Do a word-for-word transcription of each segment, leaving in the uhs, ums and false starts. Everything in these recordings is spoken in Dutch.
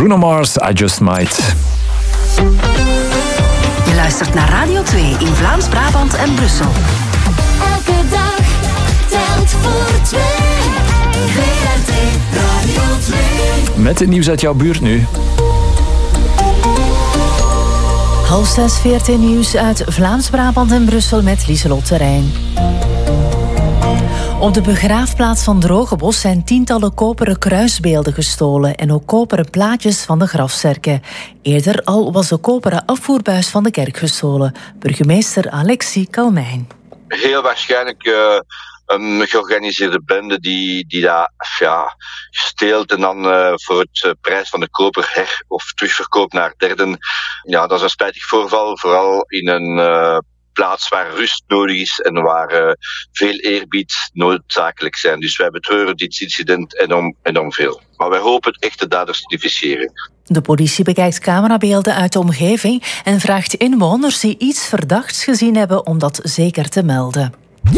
Bruno Mars, I Just Might. Je luistert naar Radio twee in Vlaams-Brabant en Brussel. Elke dag telt voor twee. V R T Radio twee. Met het nieuws uit jouw buurt nu. Half zes V R T nieuws uit Vlaams-Brabant en Brussel met Lieselot Terrein. Op de begraafplaats van Drogebos zijn tientallen koperen kruisbeelden gestolen en ook koperen plaatjes van de grafzerken. Eerder al was de koperen afvoerbuis van de kerk gestolen. Burgemeester Alexis Kalmijn. Heel waarschijnlijk uh, een georganiseerde bende die, die dat ja, steelt en dan uh, voor het uh, prijs van de koper her- of terugverkoopt naar derden. Ja, dat is een spijtig voorval, vooral in een uh, plaats waar rust nodig is en waar uh, veel eerbied noodzakelijk zijn. Dus wij betreuren dit incident enorm, enorm veel. Maar wij hopen echte daders te identificeren. De politie bekijkt camerabeelden uit de omgeving en vraagt inwoners die iets verdachts gezien hebben om dat zeker te melden.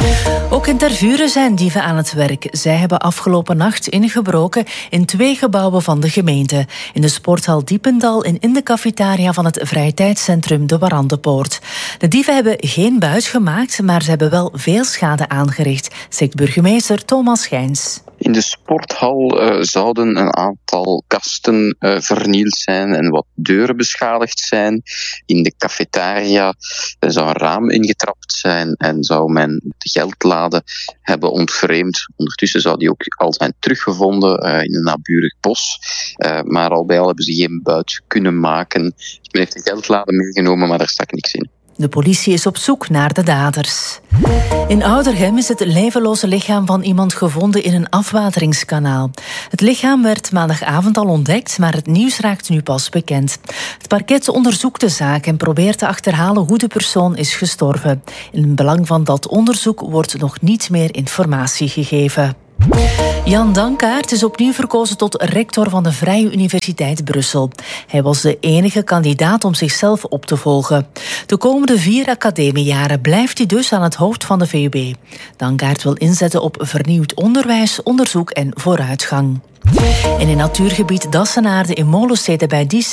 Ook in Tervuren zijn dieven aan het werk. Zij hebben afgelopen nacht ingebroken in twee gebouwen van de gemeente. In de sporthal Diependal en in de cafetaria van het vrije tijdscentrum De Warandepoort. De dieven hebben geen buit gemaakt, maar ze hebben wel veel schade aangericht, zegt burgemeester Thomas Schijns. In de sporthal uh, zouden een aantal kasten uh, vernield zijn en wat deuren beschadigd zijn. In de cafetaria uh, zou een raam ingetrapt zijn en zou men de geldlade hebben ontvreemd. Ondertussen zou die ook al zijn teruggevonden uh, in een naburig bos. Uh, maar al bij al hebben ze geen buit kunnen maken. Dus men heeft de geldlade meegenomen, maar daar stak niks in. De politie is op zoek naar de daders. In Oudergem is het levenloze lichaam van iemand gevonden in een afwateringskanaal. Het lichaam werd maandagavond al ontdekt, maar het nieuws raakt nu pas bekend. Het parket onderzoekt de zaak en probeert te achterhalen hoe de persoon is gestorven. In het belang van dat onderzoek wordt nog niet meer informatie gegeven. Jan Dankaert is opnieuw verkozen tot rector van de Vrije Universiteit Brussel. Hij was de enige kandidaat om zichzelf op te volgen. De komende vier academiejaren blijft hij dus aan het hoofd van de V U B. Dankaert wil inzetten op vernieuwd onderwijs, onderzoek en vooruitgang. En in natuurgebied Dassenaarde in Molenstede bij Dies